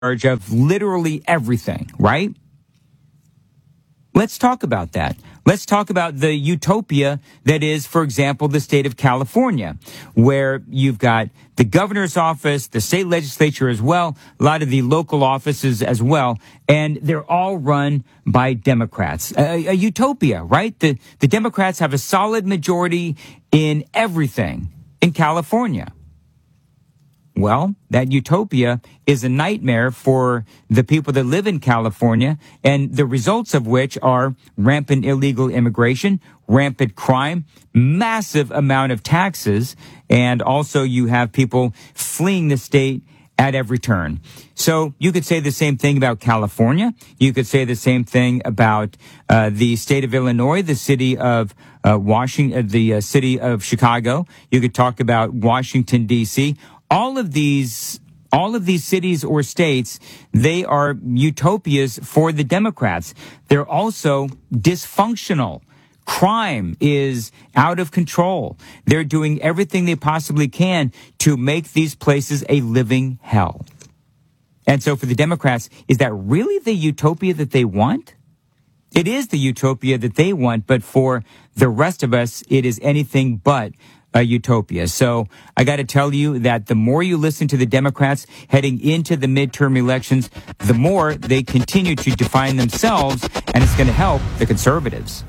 charge of literally everything, right? Let's talk about that. Let's talk about the utopia that is, for example, the state of California, where you've got the governor's office, the state legislature as well, a lot of the local offices as well, and they're all run by Democrats. A utopia, right? The Democrats have a solid majority in everything in California. Well, that utopia is a nightmare for the people that live in California, and the results of which are rampant illegal immigration, rampant crime, massive amount of taxes, and also you have people fleeing the state at every turn. So you could say the same thing about California. You could say the same thing about the state of Illinois, the city of Washington, the city of Chicago. You could talk about Washington, D.C., all of these cities or states, they are utopias for the Democrats. They're also dysfunctional. Crime is out of control. They're doing everything they possibly can to make these places a living hell. And so for the Democrats, is that really the utopia that they want? It is the utopia that they want, but for the rest of us, it is anything but a utopia. So I got to tell you that the more you listen to the Democrats heading into the midterm elections, the more they continue to define themselves, and it's going to help the conservatives.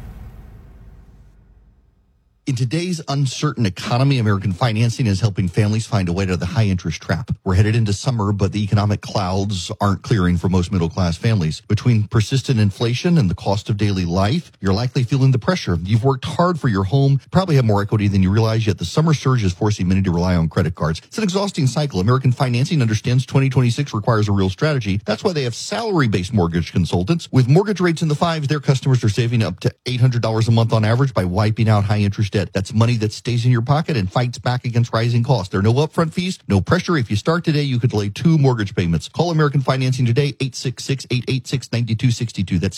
In today's uncertain economy, American Financing is helping families find a way out of the high interest trap. We're headed into summer, but the economic clouds aren't clearing for most middle class families. Between persistent inflation and the cost of daily life, you're likely feeling the pressure. You've worked hard for your home, probably have more equity than you realize, yet the summer surge is forcing many to rely on credit cards. It's an exhausting cycle. American Financing understands 2026 requires a real strategy. That's why they have salary-based mortgage consultants. With mortgage rates in the fives, their customers are saving up to $800 a month on average by wiping out high interest debt. That's money that stays in your pocket and fights back against rising costs. There are no upfront fees, no pressure. If you start today, you could delay 2 mortgage payments. Call American Financing today, 866-886-9262. That's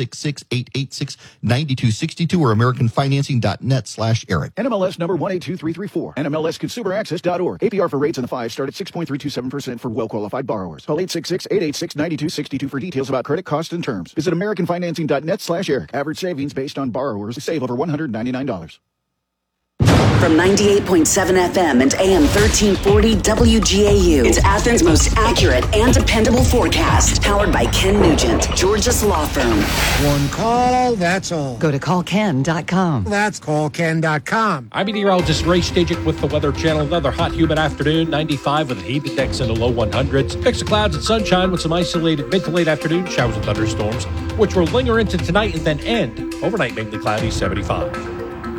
866-886-9262 or AmericanFinancing.net/Eric. NMLS number 182334. NMLSConsumerAccess.org. APR for rates in the 5 start at 6.327% for well-qualified borrowers. Call 866-886-9262 for details about credit costs and terms. Visit AmericanFinancing.net/Eric. Average savings based on borrowers save over $199. From 98.7 FM and AM 1340 WGAU, it's Athens' most accurate and dependable forecast. Powered by Ken Nugent, Georgia's law firm. One call, that's all. Go to callken.com. That's callken.com. I'm meteorologist Ray Stajic with the Weather Channel. Another hot, humid afternoon, 95 with a heat index in the low 100s. Mix of clouds and sunshine with some isolated mid to late afternoon showers and thunderstorms, which will linger into tonight and then end. Overnight, mainly cloudy, 75.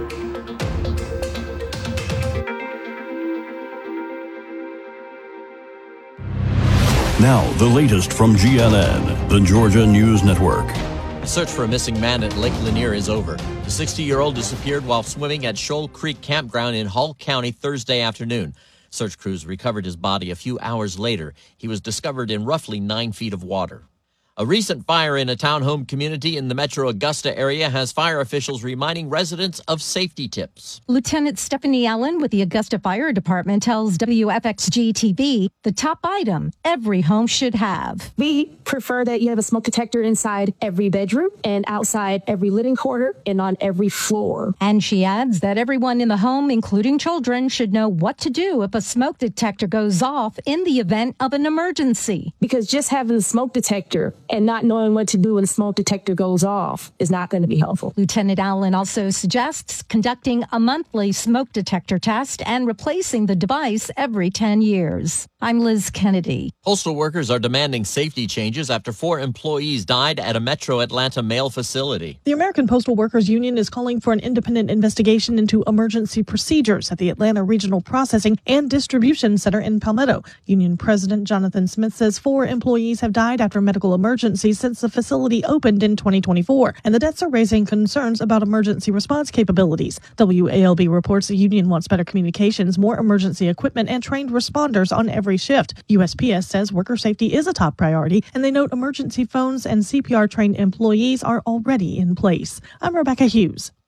Now, the latest from GNN, the Georgia News Network. The search for a missing man at Lake Lanier is over. The 60-year-old disappeared while swimming at Shoal Creek Campground in Hall County Thursday afternoon. Search crews recovered his body a few hours later. He was discovered in roughly 9 feet of water. A recent fire in a townhome community in the Metro Augusta area has fire officials reminding residents of safety tips. Lieutenant Stephanie Allen with the Augusta Fire Department tells WFXG-TV the top item every home should have. We prefer that you have a smoke detector inside every bedroom and outside every living quarter and on every floor. And she adds that everyone in the home, including children, should know what to do if a smoke detector goes off in the event of an emergency. Because just having a smoke detector and not knowing what to do when the smoke detector goes off is not going to be helpful. Lieutenant Allen also suggests conducting a monthly smoke detector test and replacing the device every 10 years. I'm Liz Kennedy. Postal workers are demanding safety changes after 4 employees died at a Metro Atlanta mail facility. The American Postal Workers Union is calling for an independent investigation into emergency procedures at the Atlanta Regional Processing and Distribution Center in Palmetto. Union President Jonathan Smith says 4 employees have died after medical emergencies since the facility opened in 2024, and the deaths are raising concerns about emergency response capabilities. WALB reports the union wants better communications, more emergency equipment, and trained responders on every shift. USPS says worker safety is a top priority, and they note emergency phones and CPR-trained employees are already in place. I'm Rebecca Hughes.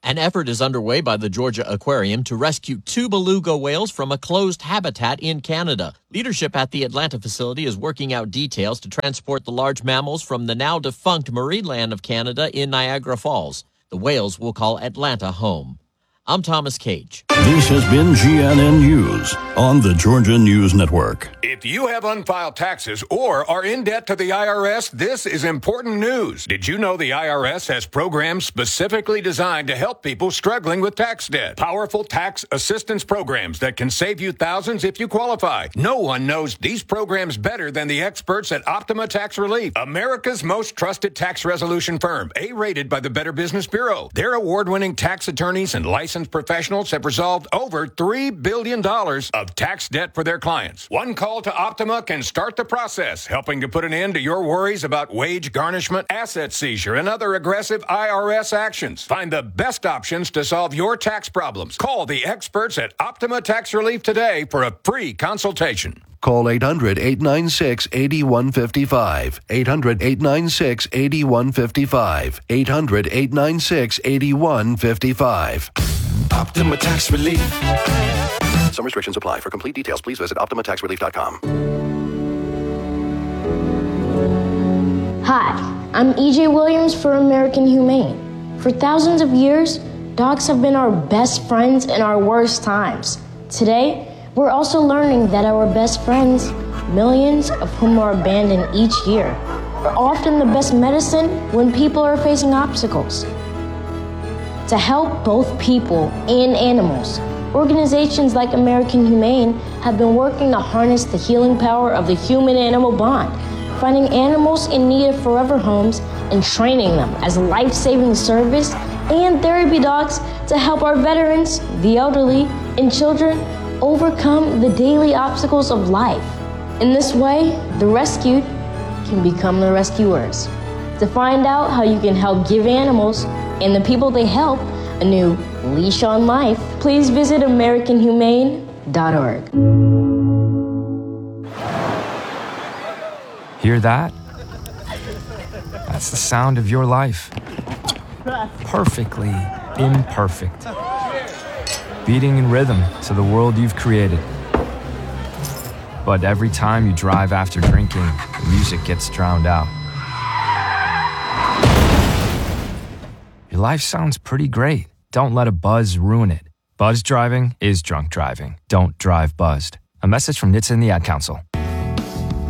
An effort is underway by the Georgia Aquarium to rescue 2 beluga whales from a closed habitat in Canada. Leadership at the Atlanta facility is working out details to transport the large mammals from the now-defunct Marineland of Canada in Niagara Falls. The whales will call Atlanta home. I'm Thomas Cage. This has been GNN News on the Georgia News Network. If you have unfiled taxes or are in debt to the IRS, this is important news. Did you know the IRS has programs specifically designed to help people struggling with tax debt? Powerful tax assistance programs that can save you thousands if you qualify. No one knows these programs better than the experts at Optima Tax Relief, America's most trusted tax resolution firm, A-rated by the Better Business Bureau. Their award-winning tax attorneys and licensed professionals have resolved over $3 billion of tax debt for their clients. One call to Optima can start the process, helping to put an end to your worries about wage garnishment, asset seizure, and other aggressive IRS actions. Find the best options to solve your tax problems. Call the experts at Optima Tax Relief today for a free consultation. Call 800-896-8155. 800-896-8155. 800-896-8155. Optima Tax Relief. Some restrictions apply. For complete details, please visit OptimaTaxRelief.com. Hi, I'm E.J. Williams for American Humane. For thousands of years, dogs have been our best friends in our worst times. Today, we're also learning that our best friends, millions of whom are abandoned each year, are often the best medicine when people are facing obstacles. To help both people and animals, organizations like American Humane have been working to harness the healing power of the human-animal bond, finding animals in need of forever homes and training them as life-saving service and therapy dogs to help our veterans, the elderly, and children overcome the daily obstacles of life. In this way, the rescued can become the rescuers. To find out how you can help give animals and the people they help a new leash on life, please visit AmericanHumane.org. Hear that? That's the sound of your life. Perfectly imperfect. Beating in rhythm to the world you've created. But every time you drive after drinking, the music gets drowned out. Your life sounds pretty great. Don't let a buzz ruin it. Buzz driving is drunk driving. Don't drive buzzed. A message from NHTSA and the Ad Council.